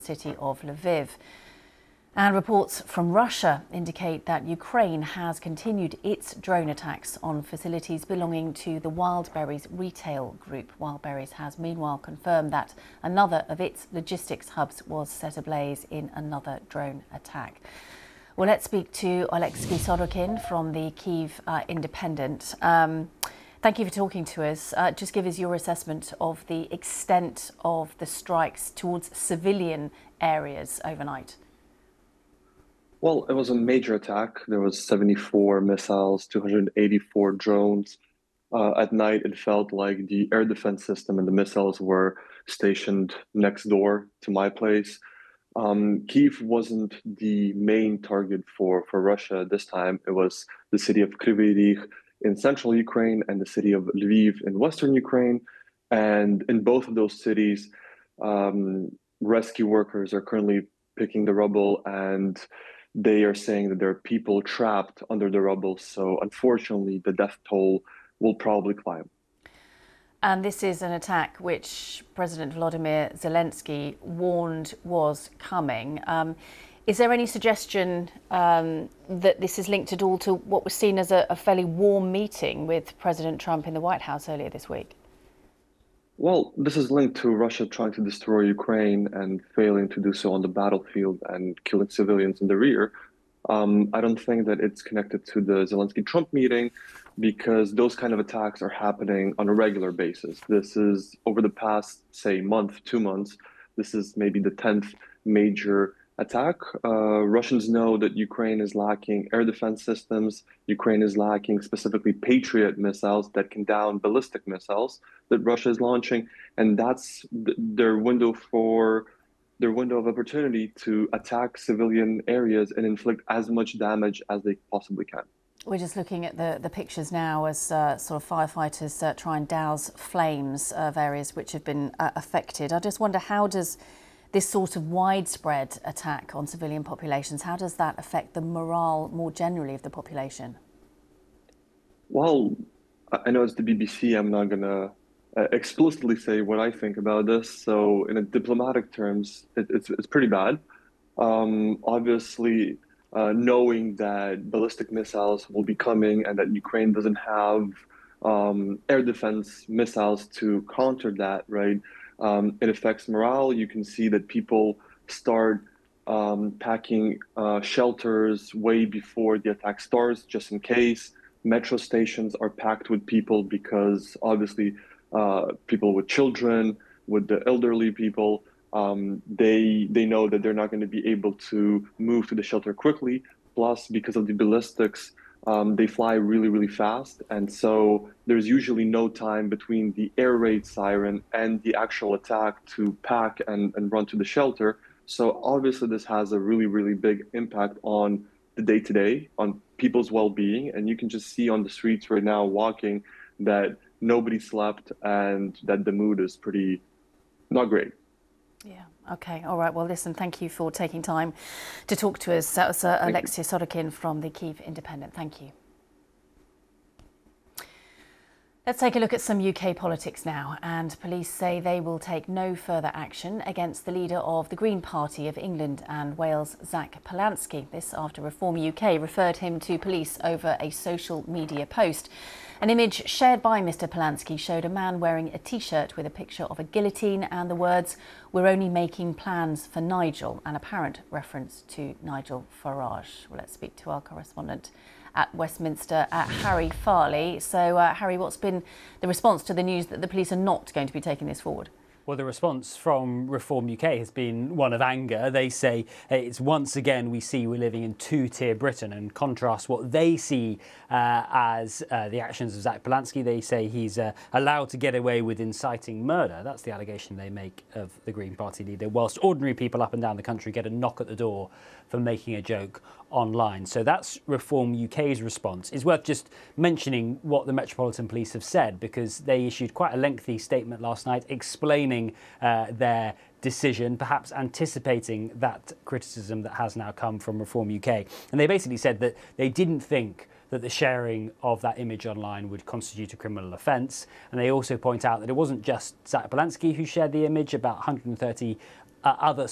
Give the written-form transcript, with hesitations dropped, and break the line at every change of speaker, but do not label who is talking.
city of Lviv. And reports from Russia indicate that Ukraine has continued its drone attacks on facilities belonging to the Wildberries retail group. Wildberries has meanwhile confirmed that another of its logistics hubs was set ablaze in another drone attack. Well, let's speak to Oleksiy Sorokin from the Kyiv Independent. Thank you for talking to us. Just give us your assessment of the extent of the strikes towards civilian areas overnight.
Well, it was a major attack. There was 74 missiles, 284 drones. At night, it felt like the air defense system and the missiles were stationed next door to my place. Kyiv wasn't the main target for Russia this time. It was the city of Kryvyi Rih in central Ukraine and the city of Lviv in western Ukraine. And in both of those cities, rescue workers are currently picking the rubble, and they are saying that there are people trapped under the rubble. So unfortunately, the death toll will probably climb.
And this is an attack which President Volodymyr Zelensky warned was coming. Is there any suggestion that this is linked at all to what was seen as a fairly warm meeting with President Trump in the White House earlier this week?
Well, this is linked to Russia trying to destroy Ukraine and failing to do so on the battlefield and killing civilians in the rear. I don't think that it's connected to the Zelensky-Trump meeting, because those kind of attacks are happening on a regular basis. This is over the past, say, month, 2 months. This is maybe the 10th major attack. Russians know that Ukraine is lacking air defense systems. Ukraine is lacking specifically Patriot missiles that can down ballistic missiles that Russia is launching, and that's their window of opportunity to attack civilian areas and inflict as much damage as they possibly can.
We're just looking at the pictures now as sort of firefighters try and douse flames of areas which have been affected. I just wonder, how does this sort of widespread attack on civilian populations, how does that affect the morale more generally of the population?
Well, I know it's the BBC. I'm not going to explicitly say what I think about this. So in a diplomatic terms, it's pretty bad. Obviously, knowing that ballistic missiles will be coming and that Ukraine doesn't have air defense missiles to counter that, right? It affects morale. You can see that people start packing shelters way before the attack starts, just in case. Metro stations are packed with people because obviously people with children, with the elderly people, they know that they're not going to be able to move to the shelter quickly. Plus, because of the ballistics, they fly really, really fast. And so there's usually no time between the air raid siren and the actual attack to pack and run to the shelter. So obviously this has a really, really big impact on the day-to-day, on people's well-being. And you can just see on the streets right now walking that nobody slept and that the mood is pretty not great.
Yeah. OK. All right. Well, listen, thank you for taking time to talk to us. That was Oleksiy Sorokin from the Kyiv Independent. Thank you. Let's take a look at some UK politics now. And police say they will take no further action against the leader of the Green Party of England and Wales, Zach Polanski. This after Reform UK referred him to police over a social media post. An image shared by Mr Polanski showed a man wearing a T-shirt with a picture of a guillotine and the words, "We're only making plans for Nigel," an apparent reference to Nigel Farage. Well, let's speak to our correspondent at Westminster, Harry Farley. So, Harry, what's been the response to the news that the police are not going to be taking this forward?
Well, the response from Reform UK has been one of anger. They say it's once again we see we're living in two-tier Britain, and contrast what they see as the actions of Zach Polanski. They say he's allowed to get away with inciting murder. That's the allegation they make of the Green Party leader, whilst ordinary people up and down the country get a knock at the door for making a joke online. So that's Reform UK's response. It's worth just mentioning what the Metropolitan Police have said, because they issued quite a lengthy statement last night explaining their decision, perhaps anticipating that criticism that has now come from Reform UK. And they basically said that they didn't think that the sharing of that image online would constitute a criminal offence. And they also point out that it wasn't just Zach Polanski who shared the image. About 130 other